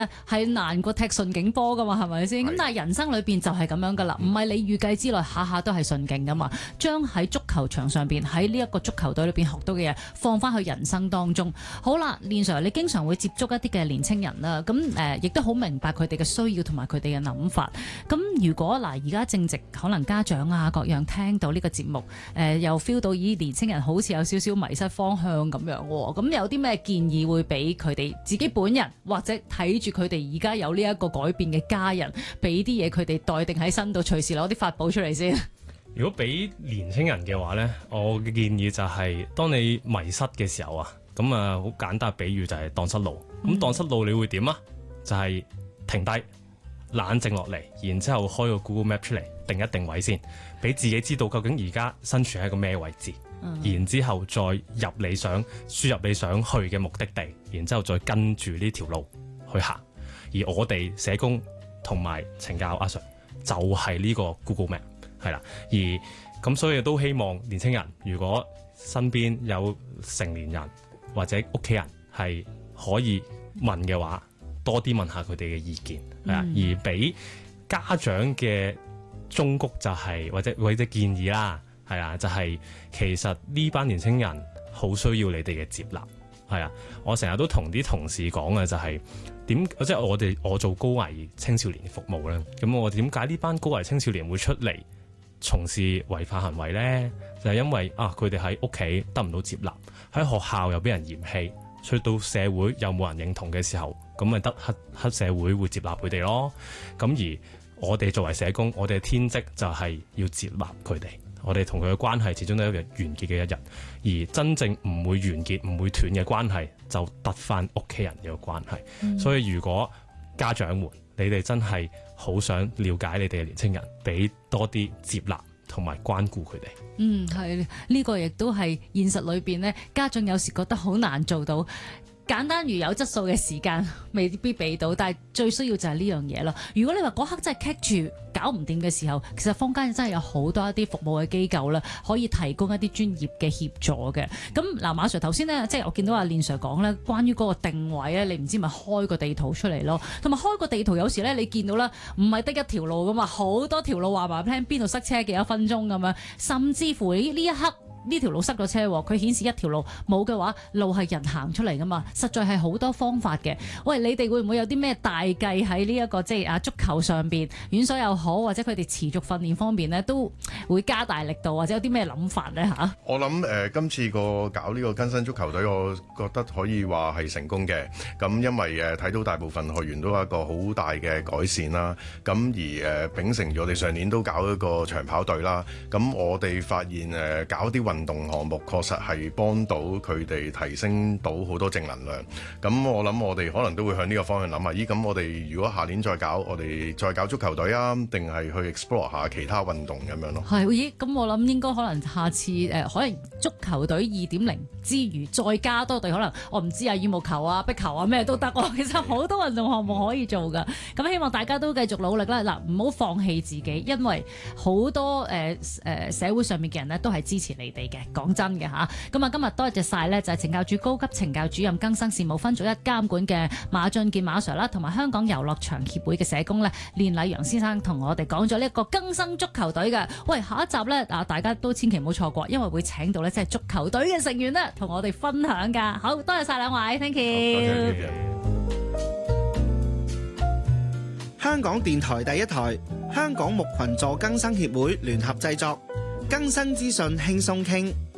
係難過踢順境波噶嘛，係咪先？咁但係人生裏邊就係咁樣噶啦，唔係你預計之內下下都係順境噶嘛。將喺足球場上邊喺呢一個足球隊裏邊學到嘅嘢放翻去人生當中。好啦，練 Sir， 你經常會接觸一啲嘅年青人啦，咁亦都好明白佢哋嘅需要同埋佢哋嘅諗法。咁如果嗱而家正值可能家長啊各樣聽到呢個節目，又 feel 到咦年青人好似有少少迷失方向咁樣喎，咁有啲咩建議會俾佢哋自己本人或者睇住佢哋而家有呢一個改變嘅家人，俾啲嘢佢哋待定喺身度，隨時攞啲法寶出嚟先。 如果俾年青人嘅話呢，我嘅建議就係，當你迷失嘅時候啊，咁啊好簡單嘅比喻就係蕩失路。咁蕩失路你會點啊？就係停低，冷靜落嚟，然之後開個 Google Map 出嚟，定一定位先，俾自己知道究竟而家身處喺個咩位置。然之後再輸入你想去嘅目的地，然之後再跟住呢條路去行。而我哋社工同埋懲教阿 Sir 就係呢個 Google Map 係啦。而咁所以都希望年青人如果身邊有成年人或者屋企人係可以問嘅話，多啲問下佢哋嘅意見係啊。而俾家長嘅忠告就係或者建議啦。係啊，就係其實呢班年青人好需要你哋嘅接納。係啊，我成日都同啲同事講嘅就係即係我做高危青少年服務咧。咁我點解呢班高危青少年會出嚟從事違法行為咧？就係因為佢哋喺屋企得唔到接納，喺學校又俾人嫌棄，去到社會又冇人認同嘅時候，咁咪得黑社會會接納佢哋咯。咁而我哋作為社工，我哋嘅天職就係要接納佢哋。我哋同佢嘅關係始終都有一日完結嘅一日，而真正唔會完結、唔會斷嘅關係，就得返屋企人嘅關係。所以如果家長們，你哋真係好想了解你哋嘅年青人，俾多啲接納同埋關顧佢哋。 係呢個亦都係現實裏邊呢，家長有時覺得好難做到。簡單如有質素嘅時間未必俾到，但係最需要就係呢樣嘢咯。如果你話嗰刻真係棘住搞唔掂嘅時候，其實坊間真係有好多一啲服務嘅機構啦，可以提供一啲專業嘅協助嘅。咁嗱，馬 Sir 頭先呢，即係我見到阿練 Sir 講咧，關於嗰個定位咧，你唔知咪開個地圖出嚟咯，同埋開個地圖有時咧，你見到啦，唔係得一條路噶嘛，好多條路話埋聽邊度塞車幾多分鐘咁樣，甚至乎呢一刻。呢條路塞咗車，佢顯示一條路冇嘅話，路係人行出嚟噶嘛，實在係好多方法嘅。喂，你哋會唔會有啲咩大計喺呢一個即係足球上邊，遠水又好，或者佢哋持續訓練方面呢，都會加大力度，或者有啲咩諗法呢？嚇？我諗今次搞呢個更新足球隊，我覺得可以話係成功嘅。咁因為睇到大部分學員都有一個好大嘅改善啦。咁而秉承咗我哋上年都搞一個長跑隊啦。咁我哋發現搞啲運動項目確實係幫到佢哋提升到好多正能量。咁我諗我哋可能都會向呢個方向諗下。咁我哋如果下年再搞，我哋再搞足球隊啊，定係去 explore 下其他運動咁樣咯？係， 咦？咁我諗應該可能下次可能足球隊2.0之餘，再加多隊，可能我唔知羽毛球啊、壁球啊咩都得。其實好多運動項目可以做噶。咁希望大家都繼續努力啦。嗱，唔好放棄自己，因為好多社會上面嘅人呢都係支持你哋嘅。講真嘅吓，咁啊今日多謝晒呢，就係懲教署高級懲教主任更生事務分組一監管嘅馬俊健馬 Sir 啦，同埋香港遊樂場協會嘅社工呢，練禮揚先生同我哋講咗呢一個更生足球隊嘅。喂，下一集呢，大家都千祈唔好錯過，因為會請到呢即係足球隊嘅成員呢，同我哋分享噶。好多謝晒兩位 ，thank you。 香港電台第一台，香港牧群助更生協會聯合製作。更新資訊輕鬆傾。